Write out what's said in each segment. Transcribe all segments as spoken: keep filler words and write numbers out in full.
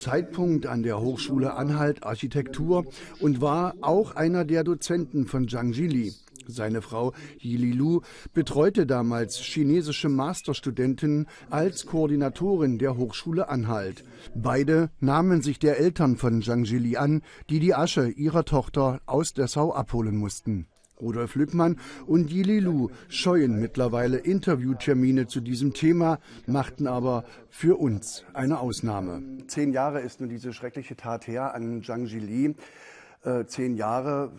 Zeitpunkt an der Hochschule Anhalt Architektur und war auch einer der Dozenten von Zhang Jili. Seine Frau Yili Lu betreute damals chinesische Masterstudenten als Koordinatorin der Hochschule Anhalt. Beide nahmen sich der Eltern von Zhang Jili an, die die Asche ihrer Tochter aus Dessau abholen mussten. Rudolf Lückmann und Yili Lu scheuen mittlerweile Interviewtermine zu diesem Thema, machten aber für uns eine Ausnahme. Zehn Jahre ist nun diese schreckliche Tat her an Zhang Jili. Äh, zehn Jahre,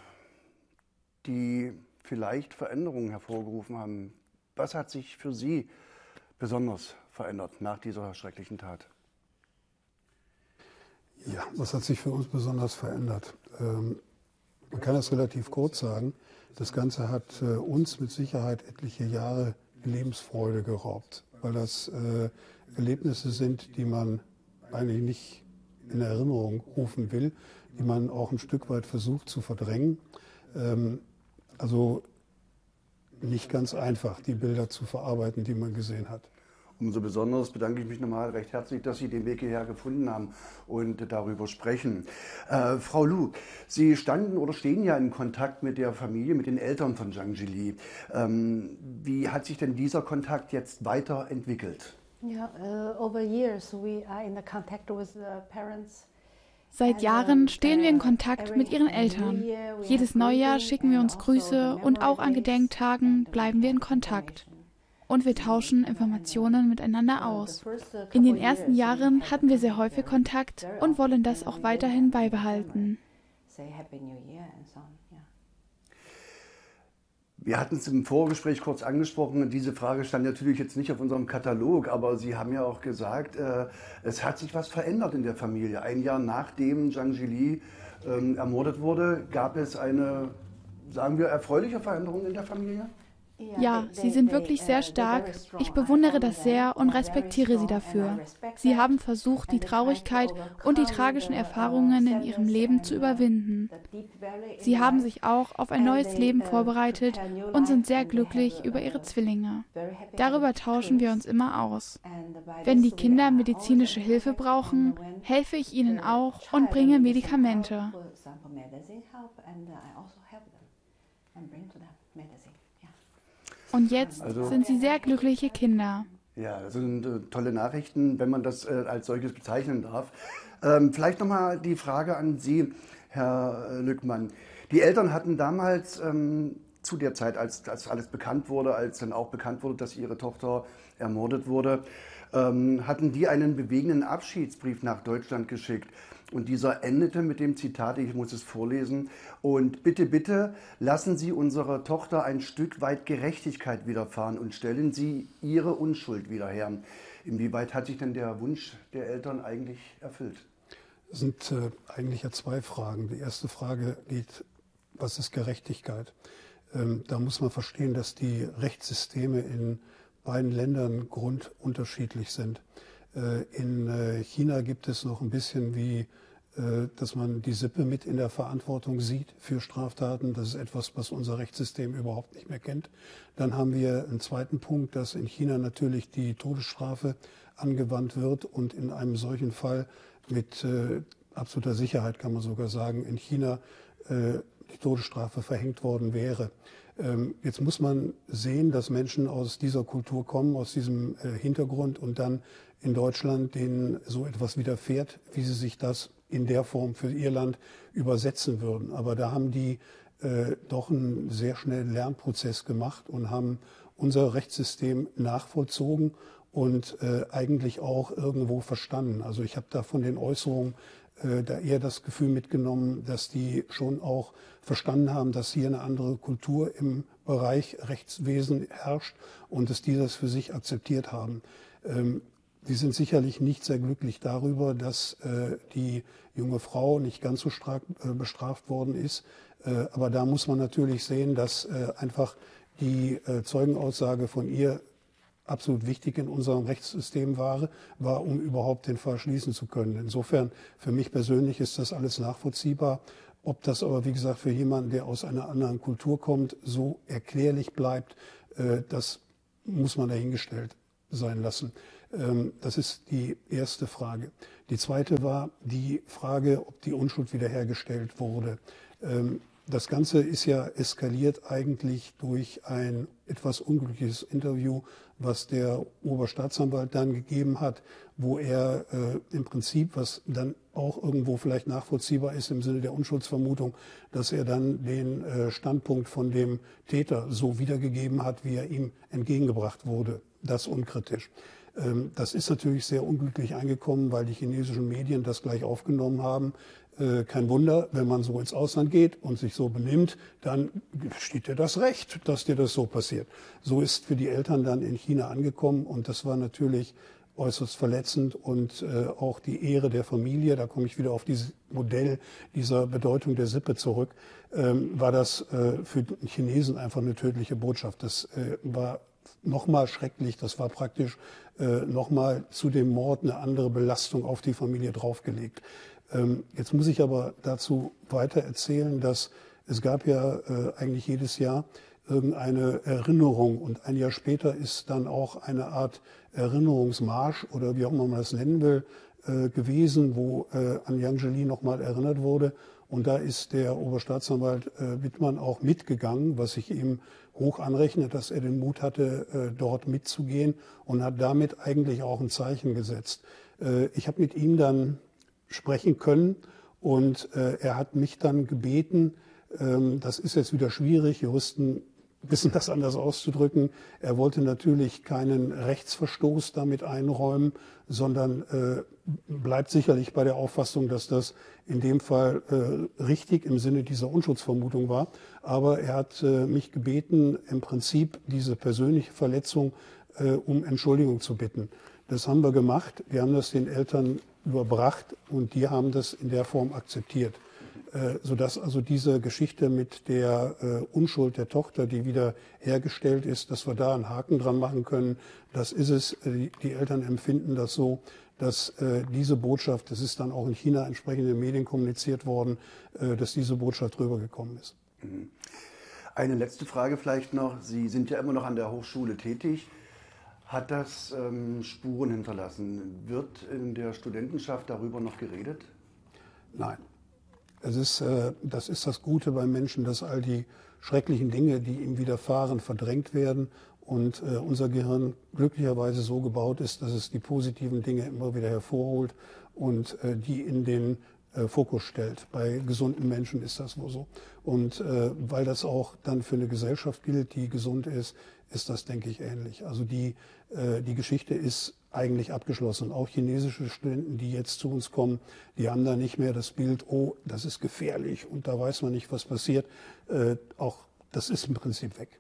die vielleicht Veränderungen hervorgerufen haben. Was hat sich für Sie besonders verändert nach dieser schrecklichen Tat? Ja, was hat sich für uns besonders verändert? Ähm Man kann das relativ kurz sagen. Das Ganze hat äh, uns mit Sicherheit etliche Jahre Lebensfreude geraubt, weil das äh, Erlebnisse sind, die man eigentlich nicht in Erinnerung rufen will, die man auch ein Stück weit versucht zu verdrängen. Ähm, also nicht ganz einfach, die Bilder zu verarbeiten, die man gesehen hat. Umso besonders bedanke ich mich nochmal recht herzlich, dass Sie den Weg hierher gefunden haben und darüber sprechen. Äh, Frau Lu, Sie standen oder stehen ja in Kontakt mit der Familie, mit den Eltern von Zhang Jili. Ähm, wie hat sich denn dieser Kontakt jetzt weiterentwickelt? Yeah, uh, over years we are in the contact with the parents. Seit Jahren stehen wir in Kontakt mit ihren Eltern. Jedes Neujahr schicken wir uns Grüße und auch an Gedenktagen bleiben wir in Kontakt. Und wir tauschen Informationen miteinander aus. In den ersten Jahren hatten wir sehr häufig Kontakt und wollen das auch weiterhin beibehalten. Wir hatten es im Vorgespräch kurz angesprochen. Diese Frage stand natürlich jetzt nicht auf unserem Katalog, aber Sie haben ja auch gesagt, äh, es hat sich was verändert in der Familie. Ein Jahr nachdem Zhang Jili äh, ermordet wurde, gab es eine, sagen wir, erfreuliche Veränderung in der Familie? Ja, sie sind wirklich sehr stark. Ich bewundere das sehr und respektiere sie dafür. Sie haben versucht, die Traurigkeit und die tragischen Erfahrungen in ihrem Leben zu überwinden. Sie haben sich auch auf ein neues Leben vorbereitet und sind sehr glücklich über ihre Zwillinge. Darüber tauschen wir uns immer aus. Wenn die Kinder medizinische Hilfe brauchen, helfe ich ihnen auch und bringe Medikamente. Und jetzt also, sind sie sehr glückliche Kinder. Ja, das sind äh, tolle Nachrichten, wenn man das äh, als solches bezeichnen darf. Ähm, vielleicht nochmal die Frage an Sie, Herr äh, Lückmann. Die Eltern hatten damals ähm, zu der Zeit, als, als alles bekannt wurde, als dann auch bekannt wurde, dass ihre Tochter ermordet wurde, ähm, hatten die einen bewegenden Abschiedsbrief nach Deutschland geschickt. Und dieser endete mit dem Zitat, ich muss es vorlesen, und bitte, bitte lassen Sie unserer Tochter ein Stück weit Gerechtigkeit widerfahren und stellen Sie ihre Unschuld wieder her. Inwieweit hat sich denn der Wunsch der Eltern eigentlich erfüllt? Das sind äh, eigentlich ja zwei Fragen. Die erste Frage geht, was ist Gerechtigkeit? Ähm, da muss man verstehen, dass die Rechtssysteme in beiden Ländern grundunterschiedlich sind. In China gibt es noch ein bisschen wie, dass man die Sippe mit in der Verantwortung sieht für Straftaten. Das ist etwas, was unser Rechtssystem überhaupt nicht mehr kennt. Dann haben wir einen zweiten Punkt, dass in China natürlich die Todesstrafe angewandt wird und in einem solchen Fall mit äh, absoluter Sicherheit, kann man sogar sagen, in China äh, die Todesstrafe verhängt worden wäre. Ähm, jetzt muss man sehen, dass Menschen aus dieser Kultur kommen, aus diesem äh, Hintergrund und dann in Deutschland denen so etwas widerfährt, wie sie sich das in der Form für ihr Land übersetzen würden. Aber da haben die äh, doch einen sehr schnellen Lernprozess gemacht und haben unser Rechtssystem nachvollzogen und äh, eigentlich auch irgendwo verstanden. Also ich habe da von den Äußerungen äh, da eher das Gefühl mitgenommen, dass die schon auch verstanden haben, dass hier eine andere Kultur im Bereich Rechtswesen herrscht und dass die das für sich akzeptiert haben. Ähm, Die sind sicherlich nicht sehr glücklich darüber, dass äh, die junge Frau nicht ganz so stark äh, bestraft worden ist. Äh, aber da muss man natürlich sehen, dass äh, einfach die äh, Zeugenaussage von ihr absolut wichtig in unserem Rechtssystem war, war, um überhaupt den Fall schließen zu können. Insofern, für mich persönlich ist das alles nachvollziehbar. Ob das aber, wie gesagt, für jemanden, der aus einer anderen Kultur kommt, so erklärlich bleibt, äh, das muss man dahingestellt sein lassen. Das ist die erste Frage. Die zweite war die Frage, ob die Unschuld wiederhergestellt wurde. Das Ganze ist ja eskaliert eigentlich durch ein etwas unglückliches Interview, was der Oberstaatsanwalt dann gegeben hat, wo er äh, im Prinzip, was dann auch irgendwo vielleicht nachvollziehbar ist im Sinne der Unschuldsvermutung, dass er dann den äh, Standpunkt von dem Täter so wiedergegeben hat, wie er ihm entgegengebracht wurde. Das unkritisch. Ähm, das ist natürlich sehr unglücklich eingekommen, weil die chinesischen Medien das gleich aufgenommen haben. Äh, kein Wunder, wenn man so ins Ausland geht und sich so benimmt, dann steht dir das Recht, dass dir das so passiert. So ist für die Eltern dann in China angekommen und das war natürlich äußerst verletzend und äh, auch die Ehre der Familie, da komme ich wieder auf dieses Modell dieser Bedeutung der Sippe zurück, ähm, war das äh, für die Chinesen einfach eine tödliche Botschaft. Das äh, war nochmal schrecklich, das war praktisch äh, nochmal zu dem Mord eine andere Belastung auf die Familie draufgelegt. Ähm, jetzt muss ich aber dazu weiter erzählen, dass es gab ja äh, eigentlich jedes Jahr irgendeine Erinnerung und ein Jahr später ist dann auch eine Art Erinnerungsmarsch oder wie auch immer man das nennen will, äh, gewesen, wo äh, an Yang Zhili nochmal erinnert wurde. Und da ist der Oberstaatsanwalt äh, Wittmann auch mitgegangen, was ich ihm hoch anrechne, dass er den Mut hatte, äh, dort mitzugehen und hat damit eigentlich auch ein Zeichen gesetzt. Äh, ich habe mit ihm dann sprechen können und äh, er hat mich dann gebeten, ähm, das ist jetzt wieder schwierig, Juristen wissen das anders auszudrücken. Er wollte natürlich keinen Rechtsverstoß damit einräumen, sondern äh, bleibt sicherlich bei der Auffassung, dass das in dem Fall äh, richtig im Sinne dieser Unschuldsvermutung war. Aber er hat äh, mich gebeten, im Prinzip diese persönliche Verletzung äh, um Entschuldigung zu bitten. Das haben wir gemacht. Wir haben das den Eltern überbracht und die haben das in der Form akzeptiert. Äh, sodass also diese Geschichte mit der äh, Unschuld der Tochter, die wieder hergestellt ist, dass wir da einen Haken dran machen können, das ist es. Die, die Eltern empfinden das so, dass äh, diese Botschaft, das ist dann auch in China entsprechend in den Medien kommuniziert worden, äh, dass diese Botschaft rübergekommen ist. Eine letzte Frage vielleicht noch. Sie sind ja immer noch an der Hochschule tätig. Hat das ähm, Spuren hinterlassen? Wird in der Studentenschaft darüber noch geredet? Nein. Es ist, äh, das ist das Gute beim Menschen, dass all die schrecklichen Dinge, die ihm widerfahren, verdrängt werden und äh, unser Gehirn glücklicherweise so gebaut ist, dass es die positiven Dinge immer wieder hervorholt und äh, die in den äh, Fokus stellt. Bei gesunden Menschen ist das wohl so. Und äh, weil das auch dann für eine Gesellschaft gilt, die gesund ist, ist das, denke ich, ähnlich. Also die, äh, die Geschichte ist eigentlich abgeschlossen. Auch chinesische Studenten, die jetzt zu uns kommen, die haben da nicht mehr das Bild, oh, das ist gefährlich und da weiß man nicht, was passiert. Äh, auch das ist im Prinzip weg.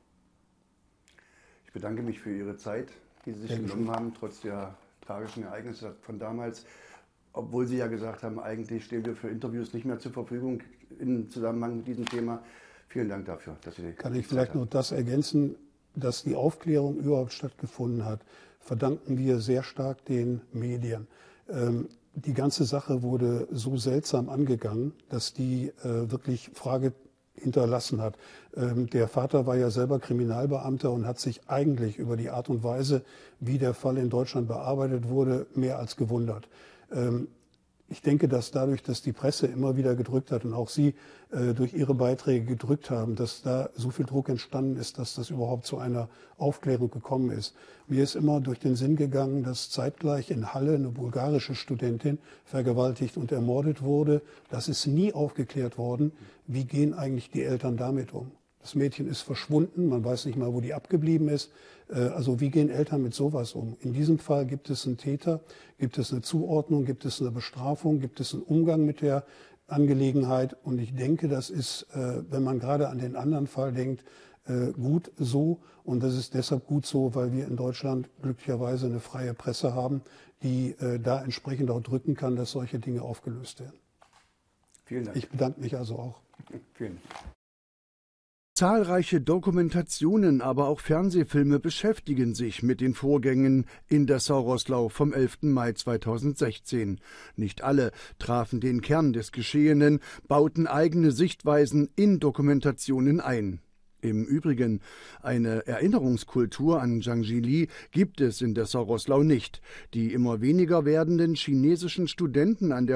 Ich bedanke mich für Ihre Zeit, die Sie sich Sehr genommen haben, trotz der tragischen Ereignisse von damals. Obwohl Sie ja gesagt haben, eigentlich stehen wir für Interviews nicht mehr zur Verfügung im Zusammenhang mit diesem Thema. Vielen Dank dafür, dass Sie Kann ich vielleicht nur das ergänzen, dass die Aufklärung überhaupt stattgefunden hat, verdanken wir sehr stark den Medien. Ähm, die ganze Sache wurde so seltsam angegangen, dass die äh, wirklich Frage hinterlassen hat. Ähm, der Vater war ja selber Kriminalbeamter und hat sich eigentlich über die Art und Weise, wie der Fall in Deutschland bearbeitet wurde, mehr als gewundert. Ähm, Ich denke, dass dadurch, dass die Presse immer wieder gedrückt hat und auch Sie äh, durch Ihre Beiträge gedrückt haben, dass da so viel Druck entstanden ist, dass das überhaupt zu einer Aufklärung gekommen ist. Mir ist immer durch den Sinn gegangen, dass zeitgleich in Halle eine bulgarische Studentin vergewaltigt und ermordet wurde. Das ist nie aufgeklärt worden. Wie gehen eigentlich die Eltern damit um? Das Mädchen ist verschwunden, man weiß nicht mal, wo die abgeblieben ist. Also wie gehen Eltern mit sowas um? In diesem Fall gibt es einen Täter, gibt es eine Zuordnung, gibt es eine Bestrafung, gibt es einen Umgang mit der Angelegenheit. Und ich denke, das ist, wenn man gerade an den anderen Fall denkt, gut so. Und das ist deshalb gut so, weil wir in Deutschland glücklicherweise eine freie Presse haben, die da entsprechend auch drücken kann, dass solche Dinge aufgelöst werden. Vielen Dank. Ich bedanke mich also auch. Vielen Dank. Zahlreiche Dokumentationen, aber auch Fernsehfilme beschäftigen sich mit den Vorgängen in Dessau-Roßlau vom elften Mai zweitausendsechzehn. Nicht alle trafen den Kern des Geschehenen, bauten eigene Sichtweisen in Dokumentationen ein. Im Übrigen, eine Erinnerungskultur an Zhang Jili gibt es in Dessau-Roßlau nicht. Die immer weniger werdenden chinesischen Studenten an der